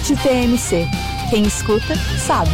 Podcast TMC. Quem escuta, sabe.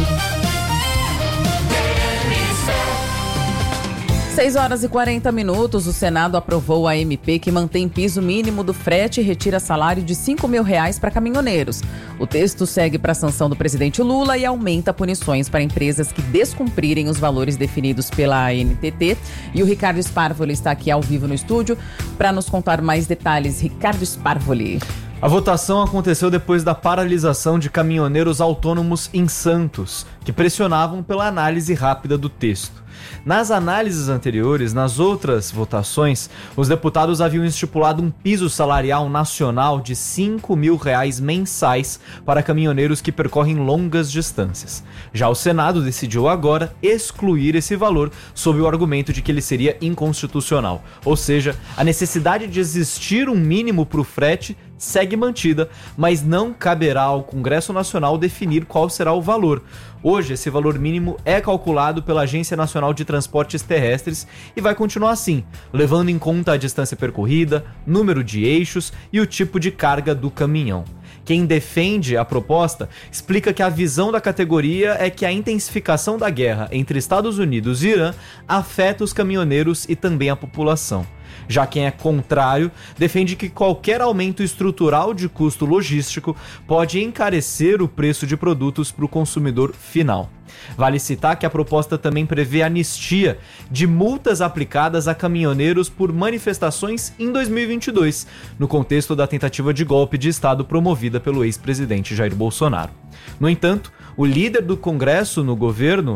6h40, o Senado aprovou a MP que mantém piso mínimo do frete e retira salário de R$5 mil para caminhoneiros. O texto segue para a sanção do presidente Lula e aumenta punições para empresas que descumprirem os valores definidos pela ANTT. E o Ricardo Sparvoli está aqui ao vivo no estúdio para nos contar mais detalhes. Ricardo Sparvoli. A votação aconteceu depois da paralisação de caminhoneiros autônomos em Santos, que pressionavam pela análise rápida do texto. Nas análises anteriores, nas outras votações, os deputados haviam estipulado um piso salarial nacional de R$5 mil mensais para caminhoneiros que percorrem longas distâncias. Já o Senado decidiu agora excluir esse valor sob o argumento de que ele seria inconstitucional. Ou seja, a necessidade de existir um mínimo para o frete segue mantida, mas não caberá ao Congresso Nacional definir qual será o valor. Hoje, esse valor mínimo é calculado pela Agência Nacional de Transportes Terrestres e vai continuar assim, levando em conta a distância percorrida, número de eixos e o tipo de carga do caminhão. Quem defende a proposta explica que a visão da categoria é que a intensificação da guerra entre Estados Unidos e Irã afeta os caminhoneiros e também a população. Já quem é contrário defende que qualquer aumento estrutural de custo logístico pode encarecer o preço de produtos para o consumidor final. Vale citar que a proposta também prevê anistia de multas aplicadas a caminhoneiros por manifestações em 2022, no contexto da tentativa de golpe de Estado promovida pelo ex-presidente Jair Bolsonaro. No entanto, o líder do Congresso no governo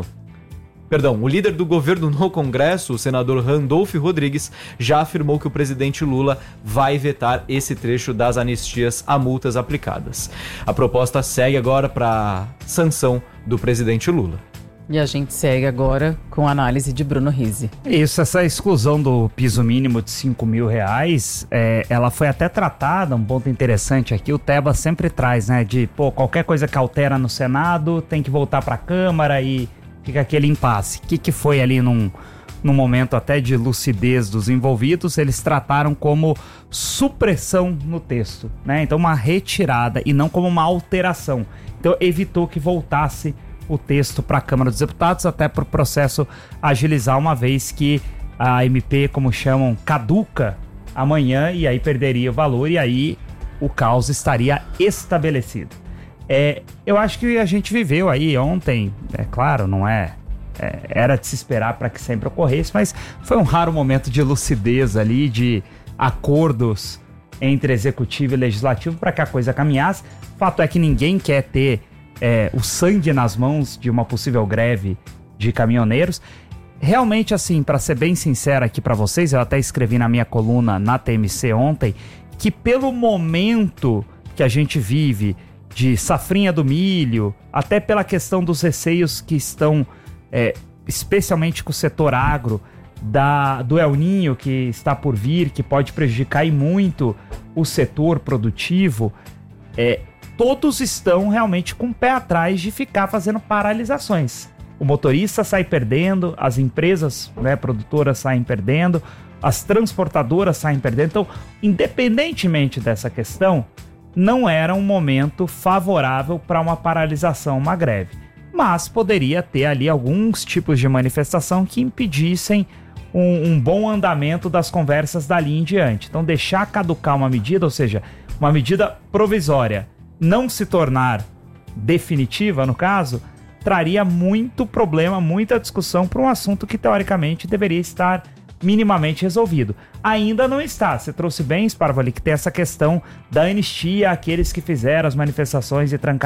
no Congresso, o senador Randolph Rodrigues, já afirmou que o presidente Lula vai vetar esse trecho das anistias a multas aplicadas. A proposta segue agora para sanção do presidente Lula. E a gente segue agora com a análise de Bruno Rizzi. Isso, essa exclusão do piso mínimo de R$5 mil, ela foi até tratada, um ponto interessante aqui, o Teba sempre traz, né, de qualquer coisa que altera no Senado tem que voltar para a Câmara e fica aquele impasse. O que foi ali num momento até de lucidez dos envolvidos, eles trataram como supressão no texto, né? Então uma retirada e não como uma alteração. Então evitou que voltasse o texto para a Câmara dos Deputados, até para o processo agilizar, uma vez que a MP, como chamam, caduca amanhã e aí perderia o valor e aí o caos estaria estabelecido. Eu acho que a gente viveu aí ontem, claro, não era de se esperar para que sempre ocorresse, mas foi um raro momento de lucidez ali, de acordos entre executivo e legislativo para que a coisa caminhasse. O fato é que ninguém quer ter o sangue nas mãos de uma possível greve de caminhoneiros. Realmente, assim, para ser bem sincero aqui para vocês, eu até escrevi na minha coluna na TMC ontem, que pelo momento que a gente vive de safrinha do milho, até pela questão dos receios que estão, especialmente com o setor agro, do El Niño que está por vir, que pode prejudicar e muito o setor produtivo, todos estão realmente com o pé atrás de ficar fazendo paralisações. O motorista sai perdendo, as empresas, produtoras saem perdendo, as transportadoras saem perdendo. Então, independentemente dessa questão, não era um momento favorável para uma paralisação, uma greve. Mas poderia ter ali alguns tipos de manifestação que impedissem um bom andamento das conversas dali em diante. Então deixar caducar uma medida, ou seja, uma medida provisória, não se tornar definitiva, no caso, traria muito problema, muita discussão para um assunto que teoricamente deveria estar minimamente resolvido. Ainda não está. Você trouxe bem, Sparvoli, que tem essa questão da anistia àqueles que fizeram as manifestações e trancaram